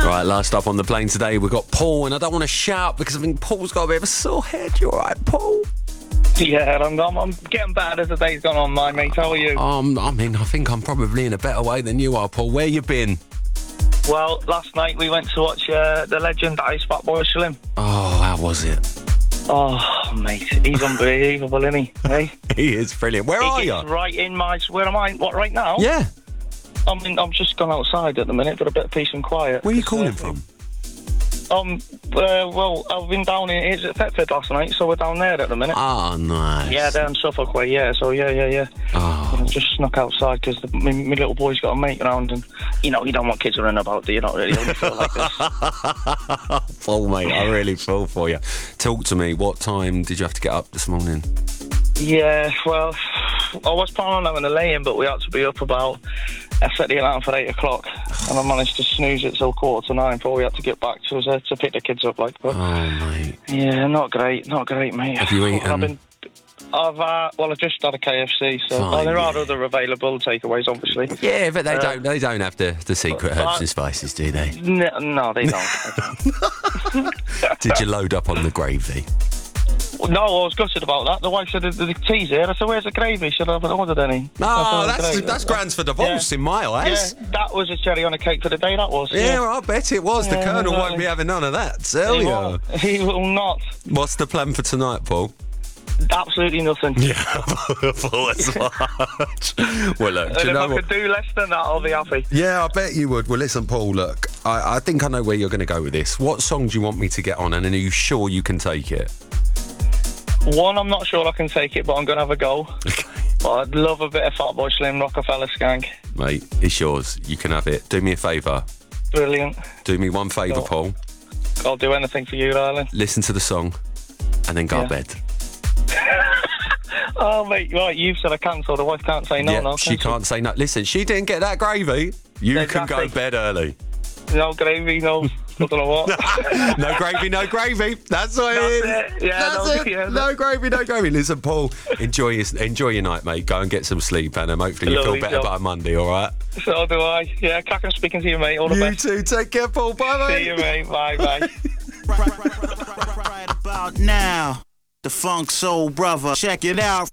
Right, last up on the plane today, we've got Paul, and I don't want to shout because I think Paul's got a bit of a sore head. You all right, Paul? Yeah, I'm getting better as the day's gone on, my mate. How are you? I think I'm probably in a better way than you are, Paul. Where you been? Well, last night we went to watch the legendary Fatboy Slim. Oh, how was it? Oh, mate, he's unbelievable, isn't he? Hey? He is brilliant. Where are you? Right in my... Where am I? What, right now? Yeah. I'm just gone outside at the minute, got a bit of peace and quiet. Where are you calling from? Well, I've been down in Thetford last night, so we're down there at the minute. Oh, nice. Yeah, down Suffolk way, yeah, so yeah. Oh. I just snuck outside because my little boy's got a mate around, and, you don't want kids running about, do you? Not really, you feel like this. Paul, mate, I really feel for you. Talk to me, what time did you have to get up this morning? Yeah, well, I was planning on having a lay-in, but we had to be up about... I set the alarm for 8 o'clock, and I managed to snooze it till 8:45 before we had to get back to pick the kids up, like. But, oh, mate. Yeah, not great, mate. Have you eaten? I just had a KFC, so Fine, there are other available takeaways, obviously. Yeah, but they don't have the secret herbs and spices, do they? No, they don't. Did you load up on the gravy? No, I was gutted about that. The wife said the tea's here. I said, "Where's the gravy?" She said, "I haven't ordered any." No, that's grounds for divorce in my eyes. Yeah, that was a cherry on a cake for the day, that was. Yeah, I bet it was. The Colonel won't be having none of that, tell you. He will not. What's the plan for tonight, Paul? Absolutely nothing. Yeah, I thought as much. Well, look, do you know if I could do less than that, I'll be happy. Yeah, I bet you would. Well, listen, Paul, look, I think I know where you're going to go with this. What song do you want me to get on, and are you sure you can take it? One, I'm not sure I can take it, but I'm going to have a go. Okay. But I'd love a bit of Fatboy Slim, Rockefeller Skank. Mate, it's yours. You can have it. Do me a favour. Brilliant. Do me one favour, Paul. I'll do anything for you, darling. Listen to the song, and then go to bed. Oh, mate, right, you've said I can't, so the wife can't say no, no. She can't say no. Listen, she didn't get that gravy. You can go to bed early. No gravy, no... I don't know what. No gravy, no gravy. That's what it is. Yeah, that's it. Yeah, no gravy, no gravy. Listen, Paul, enjoy your night, mate. Go and get some sleep, and hopefully you feel better by Monday, all right? So do I. Yeah, cracking speaking to you, mate. All the best. You too. Take care, Paul. Bye, mate. See you, mate. Bye. Right about now, the Funk Soul Brother. Check it out.